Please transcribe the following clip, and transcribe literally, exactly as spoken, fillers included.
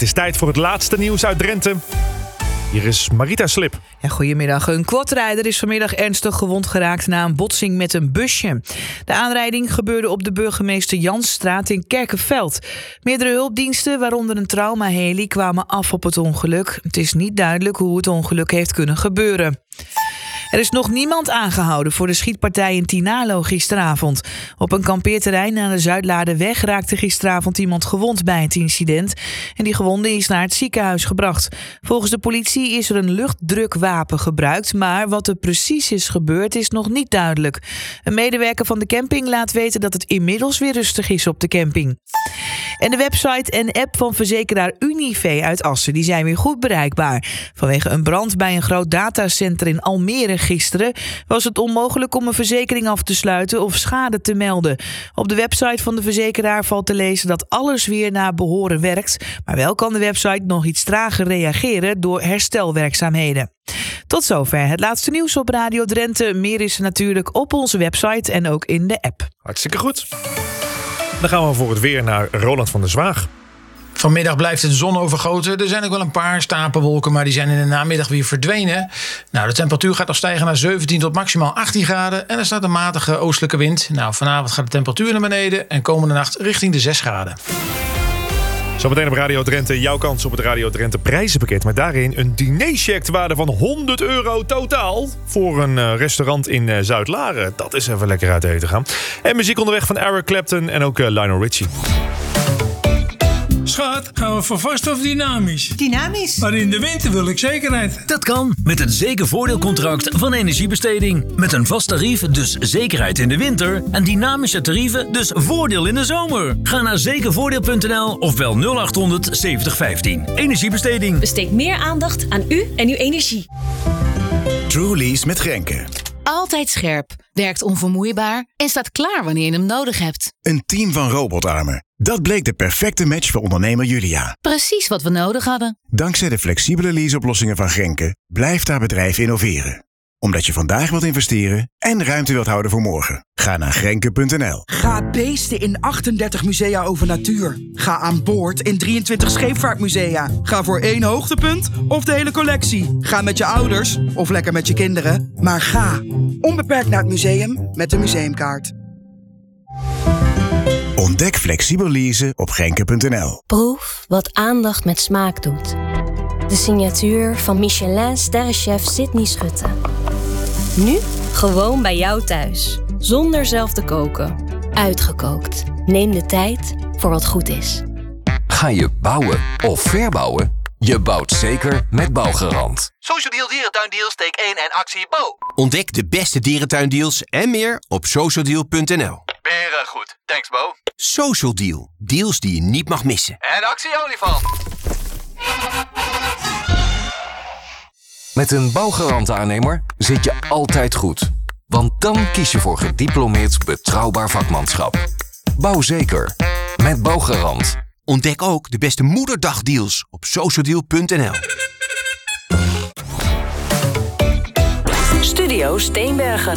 is tijd voor het laatste nieuws uit Drenthe. Hier is Marita Slip. Ja, goedemiddag. Een quadrijder is vanmiddag ernstig gewond geraakt na een botsing met een busje. De aanrijding gebeurde op de Burgemeester Jansstraat in Kerkenveld. Meerdere hulpdiensten, waaronder een traumaheli, kwamen af op het ongeluk. Het is niet duidelijk hoe het ongeluk heeft kunnen gebeuren. Er is nog niemand aangehouden voor de schietpartij in Tinalo gisteravond. Op een kampeerterrein aan de Zuidlaarderweg raakte gisteravond iemand gewond bij het incident. En die gewonde is naar het ziekenhuis gebracht. Volgens de politie is er een luchtdrukwapen gebruikt, maar wat er precies is gebeurd is nog niet duidelijk. Een medewerker van de camping laat weten dat het inmiddels weer rustig is op de camping. En de website en app van verzekeraar Unive uit Assen die zijn weer goed bereikbaar. Vanwege een brand bij een groot datacenter in Almere gisteren was het onmogelijk om een verzekering af te sluiten of schade te melden. Op de website van de verzekeraar valt te lezen dat alles weer naar behoren werkt, maar wel kan de website nog iets trager reageren door herstelwerkzaamheden. Tot zover het laatste nieuws op Radio Drenthe. Meer is er natuurlijk op onze website en ook in de app. Hartstikke goed. Dan gaan we voor het weer naar Roland van der Zwaag. Vanmiddag blijft het zon overgoten. Er zijn ook wel een paar stapelwolken, maar die zijn in de namiddag weer verdwenen. Nou, de temperatuur gaat nog stijgen naar zeventien tot maximaal achttien graden. En er staat een matige oostelijke wind. Nou, vanavond gaat de temperatuur naar beneden en komende nacht richting de zes graden. Zometeen op Radio Drenthe jouw kans op het Radio Drenthe prijzenpakket. Met daarin een dinercheck ter waarde van honderd euro totaal. Voor een restaurant in Zuid-Laren. Dat is even lekker uit eten gaan. En muziek onderweg van Eric Clapton en ook Lionel Richie. Schat, gaan we voor vast of dynamisch? Dynamisch. Maar in de winter wil ik zekerheid. Dat kan met het zekervoordeelcontract van Energiebesteding. Met een vast tarief, dus zekerheid in de winter. En dynamische tarieven, dus voordeel in de zomer. Ga naar zekervoordeel punt n l of bel nul acht honderd zeventig vijftien. Energiebesteding. Besteed meer aandacht aan u en uw energie. Trulease met Grenke. Altijd scherp, werkt onvermoeibaar en staat klaar wanneer je hem nodig hebt. Een team van robotarmen. Dat bleek de perfecte match voor ondernemer Julia. Precies wat we nodig hadden. Dankzij de flexibele leaseoplossingen van Grenke blijft haar bedrijf innoveren. Omdat je vandaag wilt investeren en ruimte wilt houden voor morgen. Ga naar grenke punt n l. Ga beesten in achtendertig musea over natuur. Ga aan boord in drieëntwintig scheepvaartmusea. Ga voor één hoogtepunt of de hele collectie. Ga met je ouders of lekker met je kinderen. Maar ga onbeperkt naar het museum met de museumkaart. Ontdek flexibel leasen op grenke punt n l. Proef wat aandacht met smaak doet. De signatuur van Michelin-sterrenchef Sydney Schutte. Nu gewoon bij jou thuis. Zonder zelf te koken. Uitgekookt. Neem de tijd voor wat goed is. Ga je bouwen of verbouwen? Je bouwt zeker met Bouwgarant. Social Deal Dierentuindeals, take één en actie bouw. Ontdek de beste dierentuindeals en meer op social deal punt n l. Weer goed. Thanks, Bo. Social Deal. Deals die je niet mag missen. En actie olifant. Met een Bouwgarant-aannemer zit je altijd goed. Want dan kies je voor gediplomeerd betrouwbaar vakmanschap. Bouw zeker. Met Bouwgarant. Ontdek ook de beste moederdagdeals op social deal punt n l. Studio Steenbergen.